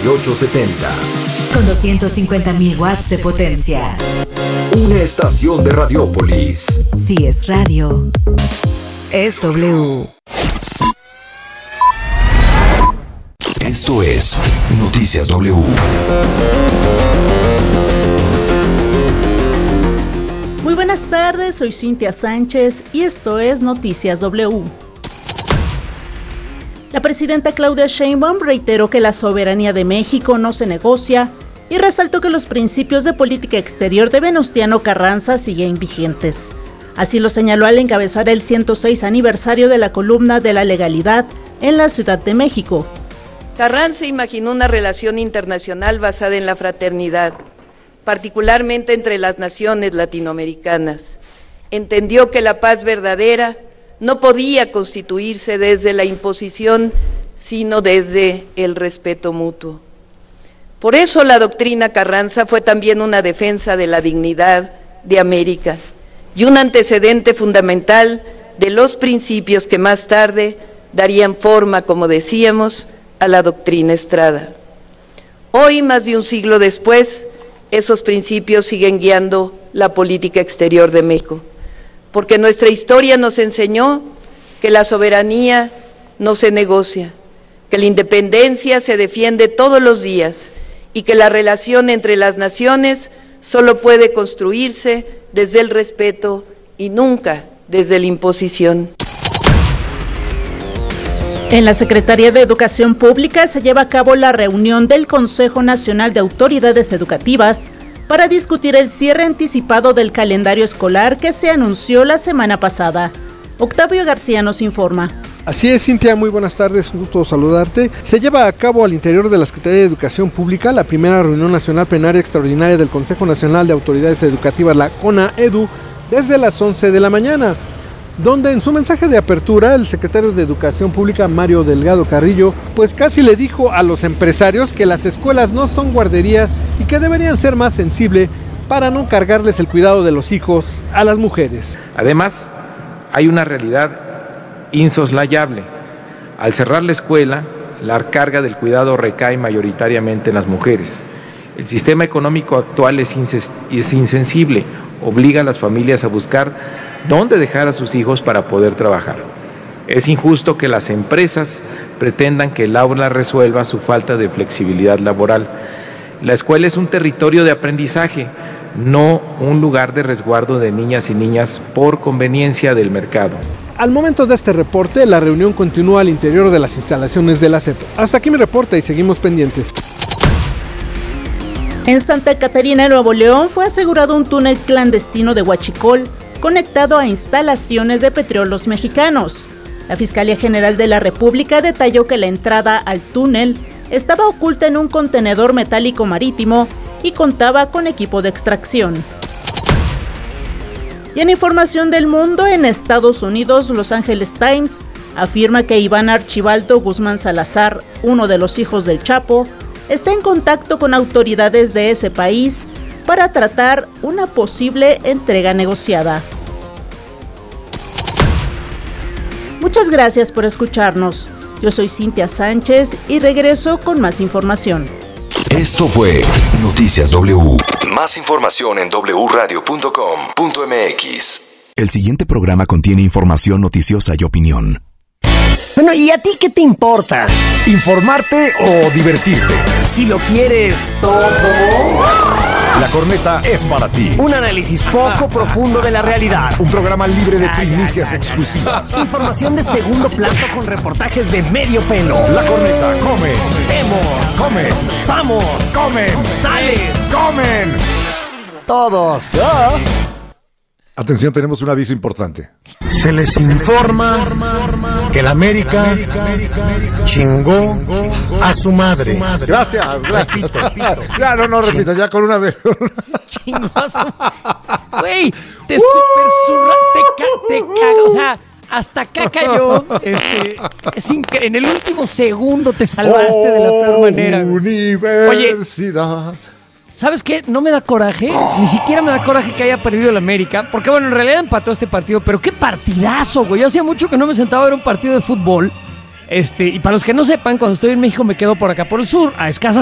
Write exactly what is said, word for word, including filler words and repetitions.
y ocho setenta. Con doscientos cincuenta mil watts de potencia. Una estación de Radiópolis. Si es radio, es W. Esto es Noticias W. Muy buenas tardes, soy Cintia Sánchez y esto es Noticias W. La presidenta Claudia Sheinbaum reiteró que la soberanía de México no se negocia y resaltó que los principios de política exterior de Venustiano Carranza siguen vigentes. Así lo señaló al encabezar el ciento seis aniversario de la columna de la legalidad en la Ciudad de México. Carranza imaginó una relación internacional basada en la fraternidad, particularmente entre las naciones latinoamericanas. Entendió que la paz verdadera no podía constituirse desde la imposición, sino desde el respeto mutuo. Por eso la doctrina Carranza fue también una defensa de la dignidad de América y un antecedente fundamental de los principios que más tarde darían forma, como decíamos, a la doctrina Estrada. Hoy, más de un siglo después, esos principios siguen guiando la política exterior de México, porque nuestra historia nos enseñó que la soberanía no se negocia, que la independencia se defiende todos los días y que la relación entre las naciones solo puede construirse desde el respeto y nunca desde la imposición. En la Secretaría de Educación Pública se lleva a cabo la reunión del Consejo Nacional de Autoridades Educativas para discutir el cierre anticipado del calendario escolar que se anunció la semana pasada. Octavio García nos informa. Así es, Cintia, muy buenas tardes, un gusto saludarte. Se lleva a cabo al interior de la Secretaría de Educación Pública la primera reunión nacional plenaria extraordinaria del Consejo Nacional de Autoridades Educativas, la CONAEDU, desde las once de la mañana, donde en su mensaje de apertura el secretario de Educación Pública, Mario Delgado Carrillo, pues casi le dijo a los empresarios que las escuelas no son guarderías y que deberían ser más sensibles para no cargarles el cuidado de los hijos a las mujeres. Además, hay una realidad insoslayable. Al cerrar la escuela, la carga del cuidado recae mayoritariamente en las mujeres. El sistema económico actual es, inses- es insensible, obliga a las familias a buscar dónde dejar a sus hijos para poder trabajar. Es injusto que las empresas pretendan que el aula resuelva su falta de flexibilidad laboral. La escuela es un territorio de aprendizaje, no un lugar de resguardo de niñas y niñas por conveniencia del mercado. Al momento de este reporte, la reunión continúa al interior de las instalaciones de la S E P. Hasta aquí mi reporte y seguimos pendientes. En Santa Catarina, Nuevo León, fue asegurado un túnel clandestino de huachicol conectado a instalaciones de Petróleos Mexicanos. La Fiscalía General de la República detalló que la entrada al túnel estaba oculta en un contenedor metálico marítimo y contaba con equipo de extracción. Y en información del mundo, en Estados Unidos, Los Angeles Times afirma que Iván Archibaldo Guzmán Salazar, uno de los hijos del Chapo, está en contacto con autoridades de ese país para tratar una posible entrega negociada. Muchas gracias por escucharnos. Yo soy Cintia Sánchez y regreso con más información. Esto fue Noticias W. Más información en doble u radio punto com punto m x. El siguiente programa contiene información noticiosa y opinión. Bueno, ¿y a ti qué te importa? ¿Informarte o divertirte? Si lo quieres todo, La Corneta es para ti. un análisis poco profundo de la realidad. Un programa libre de primicias exclusivas. Información de segundo plano con reportajes de medio pelo. La Corneta come, Vemos, come, somos, comen, sales, comen. todos. Atención, tenemos un aviso importante. Se les informa que el América chingó a su madre. Gracias, gracias. Ya, no, no repitas, ya con una vez. Chingoso. Güey, te super surra, te, ca- te caga, o sea, hasta acá cayó. Este, es incre- en el último segundo te salvaste de la peor manera. Güey. Universidad. Oye, ¿sabes qué? No me da coraje, ni siquiera me da coraje que haya perdido el América, porque bueno, en realidad empató este partido, pero qué partidazo, güey. Yo hacía mucho que no me sentaba a ver un partido de fútbol. Este, y para los que no sepan, cuando estoy en México me quedo por acá por el sur, a escasas